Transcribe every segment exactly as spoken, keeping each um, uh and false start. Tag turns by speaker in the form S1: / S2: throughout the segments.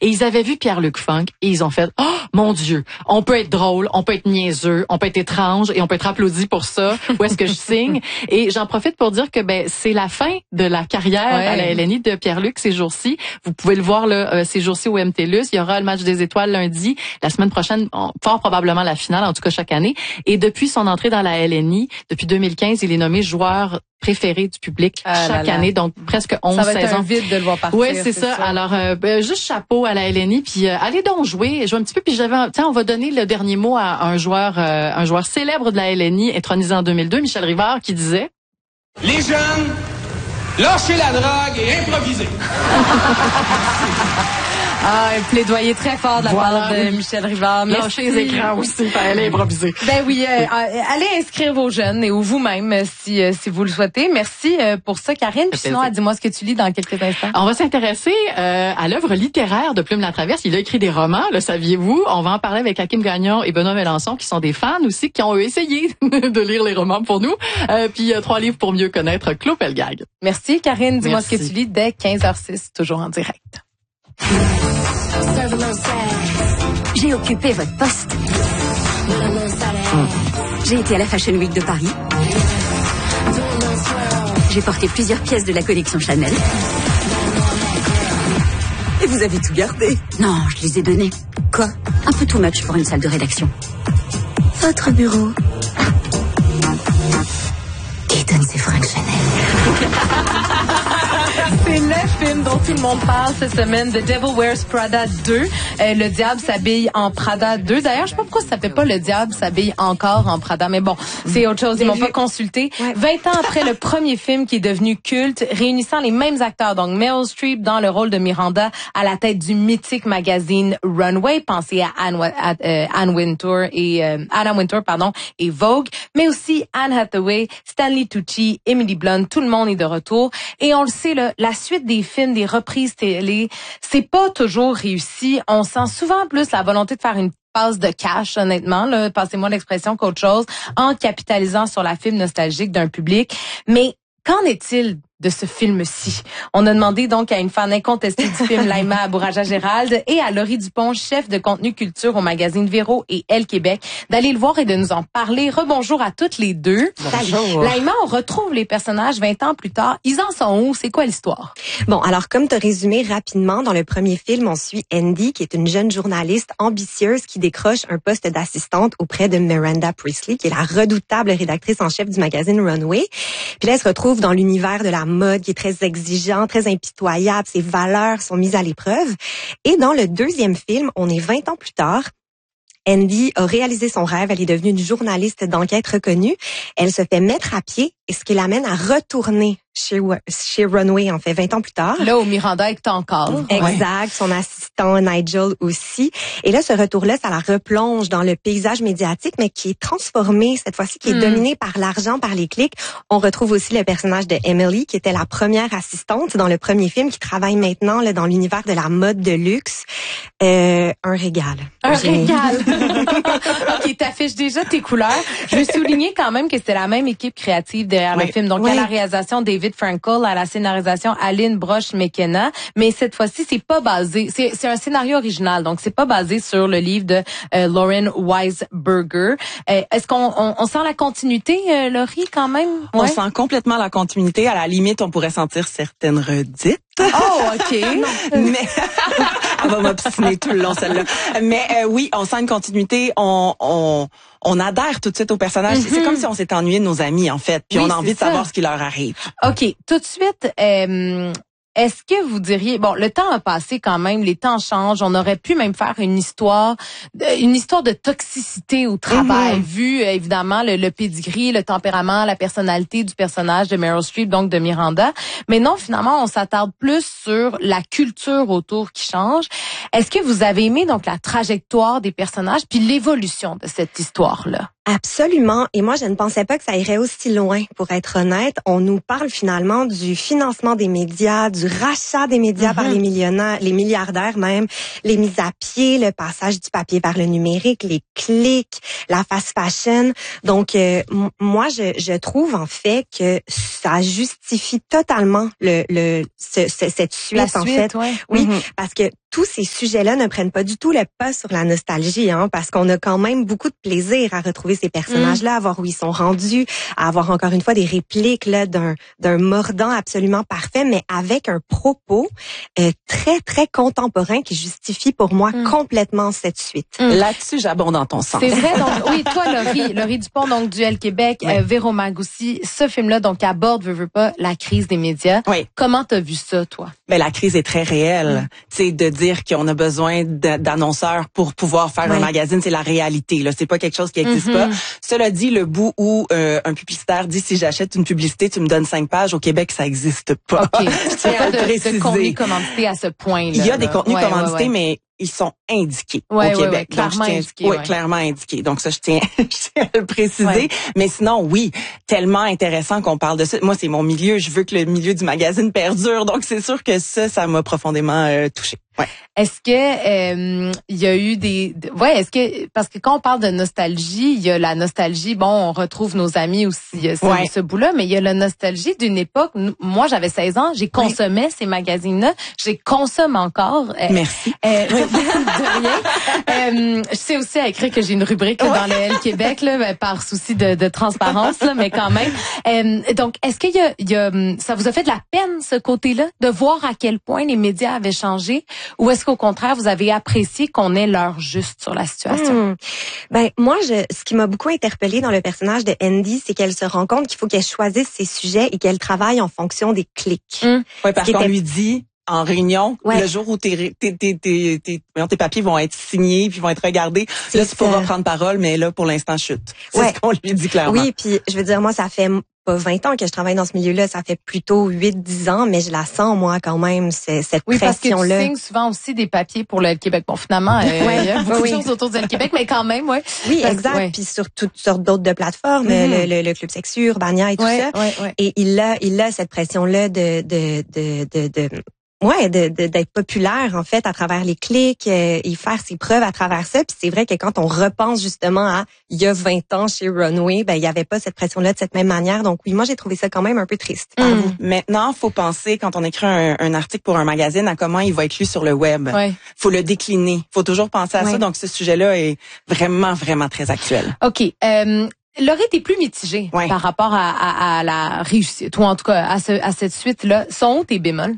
S1: Et ils avaient vu Pierre-Luc Funk et ils ont fait « Oh, mon Dieu, on peut être drôle, on peut être niaiseux, on peut être étrange et on peut être applaudi pour ça. Où est-ce que je signe? » Et j'en profite pour dire que ben c'est la fin de la carrière ouais. à la L N I de Pierre-Luc ces jours-ci. Vous pouvez le voir là, euh, ces jours-ci au M T L U S. Il y aura le match des étoiles lundi. La semaine prochaine, on, fort probablement la finale, en tout cas chaque année. Et depuis son entrée dans la L N I, depuis deux mille quinze, il est nommé joueur préféré du public ah chaque année, donc presque onze saisons. Ça va être
S2: un vide de le voir partir.
S1: Oui, c'est ça. ça. Alors, euh, ben, juste chapeau à la L N I, puis euh, allez donc jouer, jouer un petit peu. Puis j'avais, tiens, on va donner le dernier mot à un joueur, euh, un joueur célèbre de la L N I, intronisé en deux mille deux, Michel Rivard, qui disait:
S3: les jeunes, lâchez la drogue et improvisez.
S2: Ah, un plaidoyer très fort de la
S1: voilà.
S2: part de Michel Rivard.
S1: Lâchez les écrans aussi, pour aller improviser.
S2: Ben oui, euh, allez inscrire vos jeunes et ou vous-même si euh, si vous le souhaitez. Merci euh, pour ça, Karine. Puis sinon, dis-moi ce que tu lis dans quelques instants.
S1: On va s'intéresser euh, à l'œuvre littéraire de Plume Latraverse. Il a écrit des romans, le saviez-vous? On va en parler avec Hakim Gagnon et Benoît Mélenchon, qui sont des fans aussi, qui ont essayé de lire les romans pour nous. Euh, puis euh, trois livres pour mieux connaître Claude Pelgag.
S2: Merci, Karine. Dis-moi ce que tu lis dès quinze heures six, toujours en direct.
S4: J'ai occupé votre poste. J'ai été à la Fashion Week de Paris. J'ai porté plusieurs pièces de la collection Chanel. Et vous avez tout gardé? Non, je les ai donnés. Quoi? Un peu too much pour une salle de rédaction. Votre bureau. Qui donne ces fringues Chanel?
S2: C'est le film dont tout le monde parle cette semaine, The Devil Wears Prada deux. Euh, le diable s'habille en Prada deux. D'ailleurs, je sais pas pourquoi ça s'appelle pas Le diable s'habille encore en Prada, mais bon, c'est autre chose. Ils m'ont pas consulté. Ouais. vingt ans après le premier film qui est devenu culte, réunissant les mêmes acteurs, donc Meryl Streep dans le rôle de Miranda à la tête du mythique magazine Runway. Pensez à Anne, à, euh, Anne Wintour et euh, Anna Wintour, pardon, et Vogue, mais aussi Anne Hathaway, Stanley Tucci, Emily Blunt. Tout le monde est de retour. Et on le sait, là, la suite des films, des reprises télé, c'est pas toujours réussi. On sent souvent plus la volonté de faire une passe de cash, honnêtement, là, passez-moi l'expression, qu'autre chose, en capitalisant sur la fibre nostalgique d'un public. Mais qu'en est-il de ce film-ci? On a demandé donc à une fan incontestée du film, Laïma Abouraja-Gérald, et à Laurie Dupont, chef de contenu culture au magazine Véro et Elle Québec, d'aller le voir et de nous en parler. Rebonjour à toutes les deux.
S5: Bonjour.
S2: Laïma, on retrouve les personnages vingt ans plus tard. Ils en sont où? C'est quoi l'histoire?
S5: Bon, alors comme tu as résumé rapidement, dans le premier film, on suit Andy, qui est une jeune journaliste ambitieuse qui décroche un poste d'assistante auprès de Miranda Priestley, qui est la redoutable rédactrice en chef du magazine Runway. Puis là, elle se retrouve dans l'univers de la mode qui est très exigeant, très impitoyable. Ses valeurs sont mises à l'épreuve. Et dans le deuxième film, on est vingt ans plus tard. Andy a réalisé son rêve. Elle est devenue une journaliste d'enquête reconnue. Elle se fait mettre à pied et ce qui l'amène à retourner chez, chez Runway, en fait, vingt ans plus tard.
S2: Là où Miranda est encore.
S5: Exact. Son assistant Nigel aussi. Et là, ce retour-là, ça la replonge dans le paysage médiatique, mais qui est transformé, cette fois-ci, qui est mm. dominé par l'argent, par les clics. On retrouve aussi le personnage de Emily, qui était la première assistante dans le premier film, qui travaille maintenant là, dans l'univers de la mode de luxe. Euh, un régal.
S2: Un régal. OK, t'affiches déjà tes couleurs. Je veux souligner quand même que c'est la même équipe créative derrière oui. le film. Donc, oui. à la réalisation, David Frankel, à la scénarisation, Aline Broche-McKenna. Mais cette fois-ci, c'est pas basé, c'est, c'est un scénario original. Donc, c'est pas basé sur le livre de euh, Lauren Weisberger. Euh, est-ce qu'on on, on sent la continuité, euh, Laurie, quand même?
S6: Ouais. On sent complètement la continuité. À la limite, on pourrait sentir certaines redites.
S2: Oh, OK.
S6: Mais elle va m'obstiner tout le long, celle-là. Mais euh, oui, on sent une continuité. On, on, on adhère tout de suite aux personnages. Mm-hmm. C'est comme si on s'était ennuyé de nos amis, en fait. Puis oui, on a envie de savoir ce qui leur arrive.
S2: OK. Tout de suite, euh, est-ce que vous diriez, bon, le temps a passé quand même, les temps changent, on aurait pu même faire une histoire, une histoire de toxicité au travail, mm-hmm. vu évidemment le, le pedigree, le tempérament, la personnalité du personnage de Meryl Streep, donc de Miranda. Mais non, finalement, on s'attarde plus sur la culture autour qui change. Est-ce que vous avez aimé donc la trajectoire des personnages puis l'évolution de cette histoire-là?
S5: Absolument. Et moi, je ne pensais pas que ça irait aussi loin, pour être honnête. On nous parle finalement du financement des médias, du rachat des médias mm-hmm. par les millionnaires, les milliardaires même, les mises à pied, le passage du papier vers le numérique, les clics, la fast fashion. Donc, euh, m- moi, je, je trouve en fait que ça justifie totalement le, le ce, ce, cette suite,
S2: La
S5: en
S2: suite,
S5: fait.
S2: Ouais.
S5: Oui,
S2: mm-hmm.
S5: parce que tous ces sujets-là ne prennent pas du tout le pas sur la nostalgie, hein, parce qu'on a quand même beaucoup de plaisir à retrouver ces personnages-là, à voir où ils sont rendus, à avoir encore une fois des répliques là d'un d'un mordant absolument parfait, mais avec un propos euh, très très contemporain qui justifie pour moi mm. complètement cette suite.
S6: Mm. Là-dessus, j'abonde dans ton sens.
S2: C'est vrai. Donc oui, toi, Laurie, Laurie Dupont, donc du L Québec, oui. euh, Véro Magoussi, ce film-là donc aborde, veux, veux pas, la crise des médias.
S6: Oui.
S2: Comment t'as vu ça, toi?
S6: Ben la crise est très réelle. Mm. Tu sais, de dire qu'on a besoin d'annonceurs pour pouvoir faire oui. un magazine, c'est la réalité. Là, c'est pas quelque chose qui existe mm-hmm. pas. Cela dit, le bout où euh, un publicitaire dit si j'achète une publicité, tu me donnes cinq pages. Au Québec, ça existe pas.
S2: Ok. C'est pas de, de contenu commandité à ce point-là.
S6: Il y a des
S2: là.
S6: contenus
S2: ouais,
S6: commandités,
S2: ouais, ouais.
S6: mais ils sont indiqués
S2: ouais,
S6: au
S2: ouais,
S6: Québec.
S2: ouais, clairement
S6: Donc, je tiens,
S2: indiqués.
S6: ouais,
S2: ouais.
S6: clairement indiqués. Donc ça, je tiens, je tiens à le préciser.
S2: Ouais.
S6: Mais sinon, oui, tellement intéressant qu'on parle de ça. Moi, c'est mon milieu. Je veux que le milieu du magazine perdure. Donc c'est sûr que ça, ça m'a profondément euh, touchée. Ouais.
S2: Est-ce que euh, il y a eu des ouais, est-ce que parce que quand on parle de nostalgie, il y a la nostalgie, bon, on retrouve nos amis aussi ce,
S6: ouais.
S2: ce bout-là, mais il y a la nostalgie d'une époque. Moi, j'avais seize ans, j'ai consommé ouais. ces magazines-là, j'ai consomme encore. Euh,
S6: Merci.
S2: Euh, de rien. Euh, je sais aussi à écrire que j'ai une rubrique ouais. dans le L Québec là, par souci de, de transparence là, mais quand même. Euh, donc, est-ce qu'il y a, il y a ça vous a fait de la peine ce côté-là de voir à quel point les médias avaient changé? Ou est-ce qu'au contraire, vous avez apprécié qu'on ait l'heure juste sur la situation?
S5: Mmh. Ben moi, je, ce qui m'a beaucoup interpellée dans le personnage de Andy, c'est qu'elle se rend compte qu'il faut qu'elle choisisse ses sujets et qu'elle travaille en fonction des clics.
S2: Mmh.
S6: Oui, parce qu'on était... lui dit en réunion,
S5: ouais.
S6: le jour où tes, tes, tes, tes, tes, tes papiers vont être signés puis vont être regardés, c'est là, tu pourras prendre parole, mais là, pour l'instant, chute. C'est ouais. ce qu'on lui dit clairement.
S5: Oui, puis je veux dire, moi, ça fait pas vingt ans que je travaille dans ce milieu-là, ça fait plutôt huit dix ans, mais je la sens, moi, quand même, cette
S2: oui,
S5: pression-là.
S2: Oui, parce que tu signes souvent aussi des papiers pour le Québec. Bon, finalement, euh,
S5: ouais,
S2: il y a beaucoup
S5: oui.
S2: de choses autour du Québec, mais quand même, oui.
S5: Oui, parce, exact. Ouais. Puis sur toutes sortes d'autres de plateformes, mm-hmm. le, le, le Club Sexu, Urbania et tout
S2: ouais,
S5: ça.
S2: Ouais, ouais.
S5: Et il a, il a cette pression-là de, de, de, de, de Ouais, de, de, d'être populaire en fait à travers les clics euh, et faire ses preuves à travers ça. Puis c'est vrai que quand on repense justement à il y a vingt ans chez Runway, ben il y avait pas cette pression-là de cette même manière. Donc oui, moi j'ai trouvé ça quand même un peu triste.
S6: Mmh. Maintenant, faut penser quand on écrit un, un article pour un magazine à comment il va être lu sur le web.
S2: Ouais.
S6: Faut le décliner. Faut toujours penser à ouais. ça. Donc ce sujet-là est vraiment vraiment très actuel.
S2: Ok. Euh... Laurie, t'es plus mitigée
S6: ouais.
S2: par rapport à, à, à la réussite, ou en tout cas à, ce, à cette suite-là. Sont où tes bémols?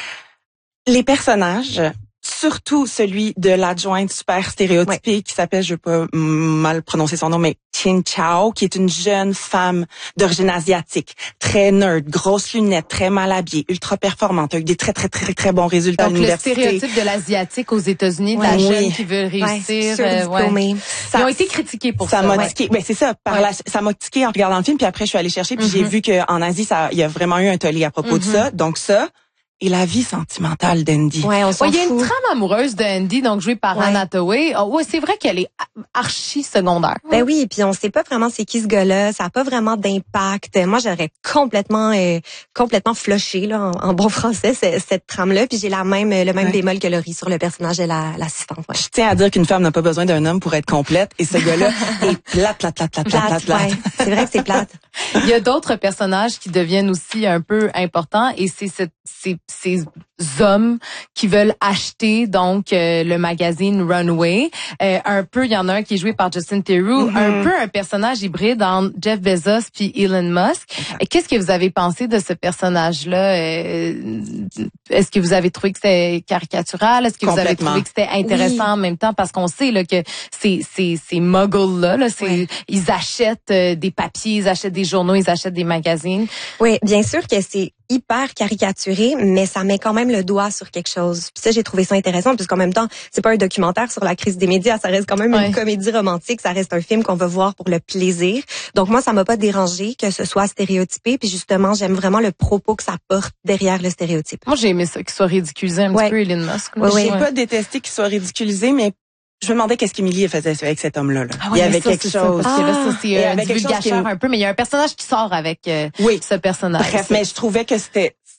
S6: Les personnages, surtout celui de l'adjointe super stéréotypée ouais. qui s'appelle, je vais pas mal prononcer son nom, mais Chin Chao, qui est une jeune femme d'origine asiatique, très nerd, grosses lunettes, très mal habillée, ultra performante, avec des très très très très bons résultats
S2: donc,
S6: à l'université.
S2: Donc le stéréotype de l'asiatique aux États-unis, de
S6: ouais.
S2: la
S6: oui.
S2: jeune qui veut réussir,
S5: ouais,
S2: euh, ouais.
S5: ça,
S2: ils ont été critiqués pour
S6: ça.
S2: Ça
S6: m'a
S2: ouais.
S6: tiqué, ben c'est ça. Par ouais. la, ça m'a tiqué en regardant le film, puis après je suis allée chercher, puis mm-hmm. j'ai vu qu'en Asie, ça, il y a vraiment eu un tollé à propos mm-hmm. de ça. Donc ça. Et la vie sentimentale d'Andy.
S5: Ouais, on s'en
S2: ouais, il y a
S5: fout.
S2: une trame amoureuse d'Andy, donc jouée par ouais. Anne Hathaway. Oh, ouais, c'est vrai qu'elle est archi secondaire.
S5: Ben oui, puis on sait pas vraiment c'est qui ce gars-là, ça a pas vraiment d'impact. Moi, j'aurais complètement euh, complètement flushé là en, en bon français cette, cette trame-là, puis j'ai la même le même ouais. bémol que Laurie sur le personnage de la l'assistante. Ouais.
S6: Je tiens à dire qu'une femme n'a pas besoin d'un homme pour être complète, et ce gars-là est plate, plate, plate, plate, plate, plate. plate.
S5: Ouais. C'est vrai que c'est plate.
S2: Il y a d'autres personnages qui deviennent aussi un peu importants, et c'est cette ces ces hommes qui veulent acheter donc euh, le magazine Runway. Euh, un peu, il y en a un qui est joué par Justin Theroux, mm-hmm. un peu un personnage hybride entre Jeff Bezos puis Elon Musk. Okay. Qu'est-ce que vous avez pensé de ce personnage-là? Euh, est-ce que vous avez trouvé que c'était caricatural? Est-ce que vous avez trouvé que c'était intéressant oui. en même temps? Parce qu'on sait là que ces ces ces muggles-là, là, c'est oui. ils achètent euh, des papiers, ils achètent des journaux, ils achètent des magazines.
S5: Oui, bien sûr que c'est hyper caricaturé, mais ça met quand même le doigt sur quelque chose. Puis ça, j'ai trouvé ça intéressant, puisqu'en même temps, c'est pas un documentaire sur la crise des médias, ça reste quand même ouais. une comédie romantique, ça reste un film qu'on veut voir pour le plaisir. Donc moi, ça m'a pas dérangé que ce soit stéréotypé, puis justement, j'aime vraiment le propos que ça porte derrière le stéréotype.
S2: Moi, j'ai aimé ça, qu'il soit ridiculisé un ouais. petit peu, Elon Musk.
S6: Ouais, j'ai ouais. pas détesté qu'il soit ridiculisé, mais je me demandais qu'est-ce qu'Émilie faisait avec cet homme-là. Là.
S2: Ah ouais,
S6: il y avait
S2: ça,
S6: quelque chose.
S2: Ça, parce que là, ça, c'est euh, du vulgaire
S6: qui...
S2: un peu, mais il y a un personnage qui sort avec euh,
S6: oui.
S2: ce personnage.
S6: Bref, mais je trouvais que c'était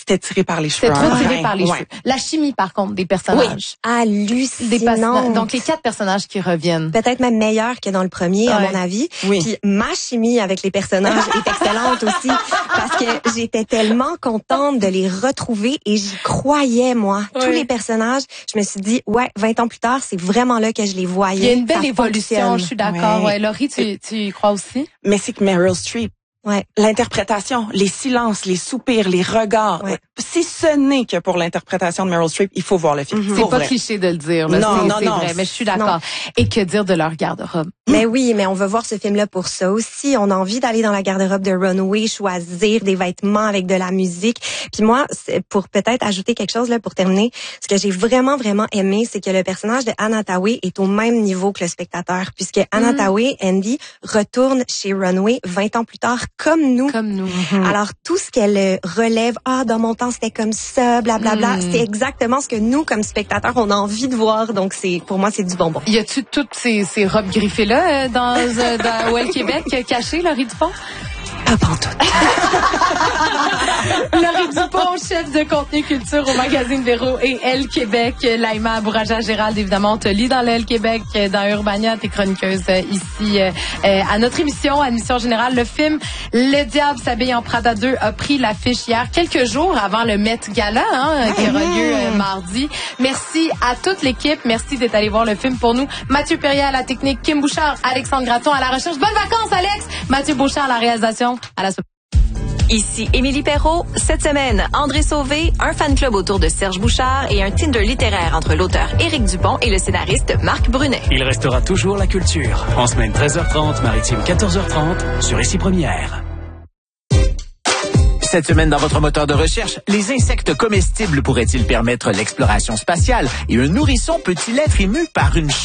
S6: C'était tiré par les cheveux.
S2: C'était trop
S6: hein.
S2: tiré par les
S6: Ouais.
S2: cheveux. La chimie, par contre, des personnages.
S5: Hallucinant.
S2: Des personnages. Donc, les quatre personnages qui reviennent.
S5: Peut-être même meilleur que dans le premier, à
S2: Ouais.
S5: mon avis.
S6: Oui.
S5: Puis ma chimie avec les personnages est excellente aussi, parce que j'étais tellement contente de les retrouver et j'y croyais, moi.
S2: Ouais.
S5: Tous les personnages, je me suis dit, ouais, vingt ans plus tard, c'est vraiment là que je les voyais.
S2: Il y a une belle
S5: Ça
S2: évolution,
S5: fonctionne.
S2: je suis d'accord.
S6: Ouais.
S2: Ouais. Laurie, tu, tu y crois aussi?
S6: Mais c'est que Meryl Streep,
S5: Ouais.
S6: l'interprétation, les silences, les soupirs, les regards.
S5: Ouais.
S6: Si ce n'est que pour l'interprétation de Meryl Streep, il faut voir le film.
S2: C'est
S6: Pour
S2: pas
S6: vrai.
S2: cliché de le dire. Là.
S6: Non,
S2: c'est,
S6: non,
S2: c'est
S6: non.
S2: vrai, mais je suis d'accord. Et que dire de leur garde-robe?
S5: Mais oui, mais on veut voir ce film-là pour ça aussi. On a envie d'aller dans la garde-robe de Runway, choisir des vêtements avec de la musique. Puis moi, c'est pour peut-être ajouter quelque chose là pour terminer, ce que j'ai vraiment vraiment aimé, c'est que le personnage de Anna Tawai est au même niveau que le spectateur, puisque Anna
S2: Mm.
S5: Tawai, Andy, retourne chez Runway vingt ans plus tard, comme nous.
S2: Comme nous.
S5: Alors tout ce qu'elle euh, relève, ah dans mon temps c'était comme ça, blablabla,
S2: Mm.
S5: c'est exactement ce que nous comme spectateurs on a envie de voir. Donc c'est pour moi c'est du bonbon.
S2: Y a-tu toutes ces, ces robes griffées-là euh, dans, euh, dans Well Québec euh, cachées, Laurie Dupont?
S5: Pas pantoute.
S2: Laurie Dupont, chef de contenu culture au magazine Véro et Elle Québec. Laïma Bouraja Gérald, évidemment, on te lit dans le Elle Québec, dans Urbania, t'es chroniqueuse euh, ici euh, euh, à notre émission, admission générale. Le film Le Diable s'habille en Prada deux a pris l'affiche hier, quelques jours avant le Met Gala, hein, qui aura lieu euh, mardi. Merci à toute l'équipe. Merci d'être allé voir le film pour nous. Mathieu Perrier à la technique, Kim Bouchard, Alexandre Graton à la recherche. Bonnes vacances, Alex! Mathieu Bouchard à la réalisation. À la semaine.
S7: Ici Émilie Perrault. Cette semaine, André Sauvé, un fan club autour de Serge Bouchard et un Tinder littéraire entre l'auteur Éric Dupont et le scénariste Marc Brunet.
S8: Il restera toujours la culture. En semaine treize heures trente, maritime quatorze heures trente, sur Ici Première.
S9: Cette semaine, dans votre moteur de recherche, les insectes comestibles pourraient-ils permettre l'exploration spatiale? Et un nourrisson peut-il être ému par une